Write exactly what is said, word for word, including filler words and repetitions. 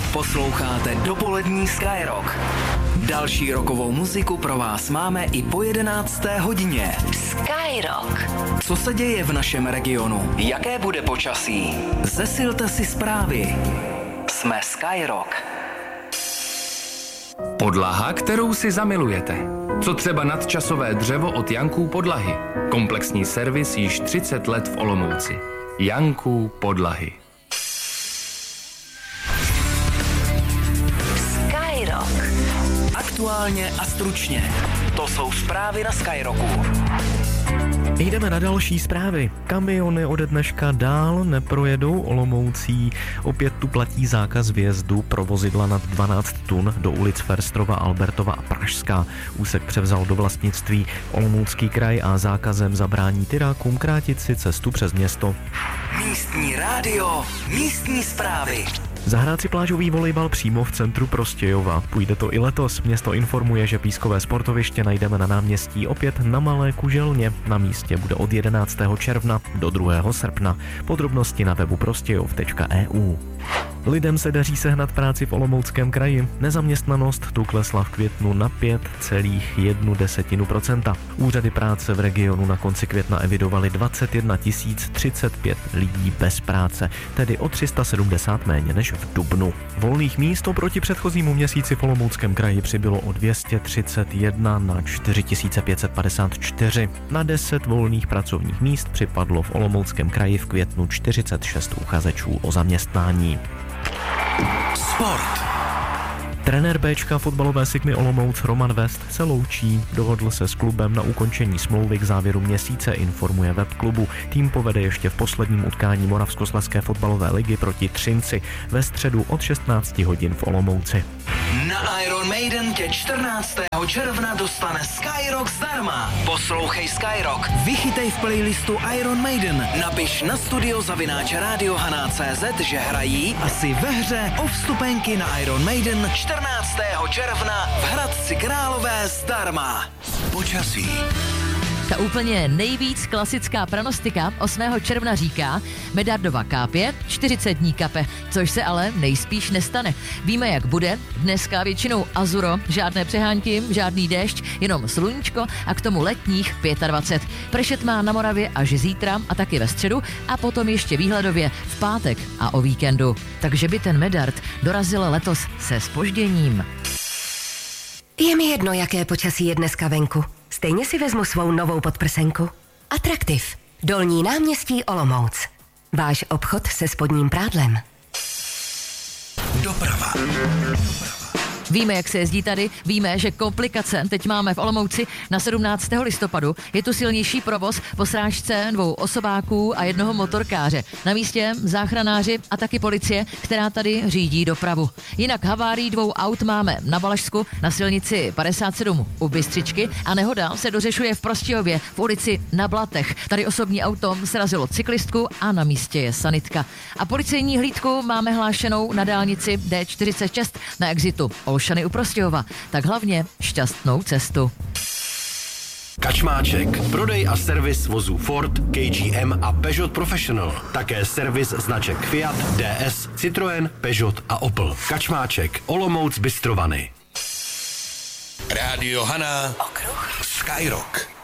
Posloucháte dopolední Skyrock. Další rockovou muziku pro vás máme i po jedenácté hodině. Skyrock. Co se děje v našem regionu? Jaké bude počasí? Zesilte si zprávy. Jsme Skyrock. Podlaha, kterou si zamilujete. Co třeba nadčasové dřevo od Janků podlahy. Komplexní servis již třicet let v Olomouci. Janků podlahy. Skyrock. Aktuálně a stručně. To jsou zprávy na Skyrocku. Jdeme na další zprávy. Kamiony ode dneška dál neprojedou Olomoucí. Opět tu platí zákaz vjezdu pro vozidla nad dvanáct tun do ulic Ferstrova, Albertova a Pražská. Úsek převzal do vlastnictví Olomoucký kraj a zákazem zabrání tyrákům krátit si cestu přes město. Místní rádio, místní zprávy. Zahrát si plážový volejbal přímo v centru Prostějova. Půjde to i letos. Město informuje, že pískové sportoviště najdeme na náměstí opět na Malé Kuželně. Na místě bude od jedenáctého června do druhého srpna. Podrobnosti na webu prostějov tečka e u. Lidem se daří sehnat práci v Olomouckém kraji. Nezaměstnanost tu klesla v květnu na pět celá jedna desetina procenta. Úřady práce v regionu na konci května evidovaly dvacet jedna tisíc třicet pět lidí bez práce, tedy o tři sta sedmdesát méně než v dubnu. Volných míst oproti předchozímu měsíci v Olomouckém kraji přibylo o dvě stě třicet jedna na čtyři tisíce pět set padesát čtyři. Na deset volných pracovních míst připadlo v Olomouckém kraji v květnu čtyřicet šest uchazečů o zaměstnání. Sport. Trenér Béčka fotbalové Sigmy Olomouc Roman West se loučí. Dohodl se s klubem na ukončení smlouvy k závěru měsíce, informuje web klubu. Tým povede ještě v posledním utkání Moravskoslezské fotbalové ligy proti Třinci ve středu od šestnáct hodin v Olomouci. Na Iron Maiden tě čtrnáctého června dostane Skyrock zdarma. Poslouchej Skyrock, vychytej v playlistu Iron Maiden, napiš na studio zavináč radiohana tečka cé zet, že hrají a si ve hře o vstupenky na Iron Maiden čtrnáctého června v Hradci Králové zdarma. Počasí. Ta úplně nejvíc klasická pranostika osmého června říká: Medardova kápě, čtyřicet dní kape, což se ale nejspíš nestane. Víme, jak bude. Dneska většinou azuro, žádné přehánky, žádný déšť, jenom sluníčko a k tomu letních dvacet pět. Pršet má na Moravě až zítra a taky ve středu a potom ještě výhledově v pátek a o víkendu. Takže by ten Medard dorazil letos se zpožděním. Je mi jedno, jaké počasí je dneska venku. Stejně si vezmu svou novou podprsenku. Atraktiv. Dolní náměstí Olomouc. Váš obchod se spodním prádlem. Doprava. Víme, jak se jezdí tady, víme, že komplikace teď máme v Olomouci na sedmnáctého listopadu. Je tu silnější provoz po srážce dvou osobáků a jednoho motorkáře. Na místě záchranáři a taky policie, která tady řídí dopravu. Jinak havárii dvou aut máme na Valašsku, na silnici padesát sedm u Bystřičky a nehoda se dořešuje v Prostějově v ulici Na Blatech. Tady osobní auto srazilo cyklistku a na místě je sanitka. A policejní hlídku máme hlášenou na dálnici D čtyřicet šest na exitu Olšany u Prostějova. Tak hlavně šťastnou cestu. Kačmáček. Prodej a servis vozů Ford, K G M a Peugeot Professional. Také servis značek Fiat, D S, Citroën, Peugeot a Opel. Kačmáček. Olomouc Bystrovany. Rádio Hana. Okruh. Skyrock.